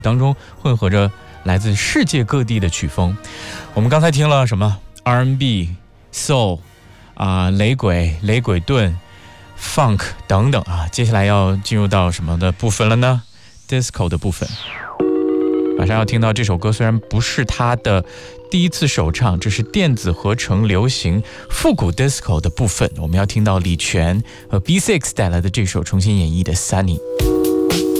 当中混合着来自世界各地的曲风。我们刚才听了什么 R&B、Soul 雷鬼顿、Funk 等等接下来要进入到什么的部分了呢？ Disco 的部分。马上要听到这首歌，虽然不是他的第一次首唱，这是电子合成流行复古 Disco 的部分。我们要听到李泉和 B6 带来的这首重新演绎的 Sunny。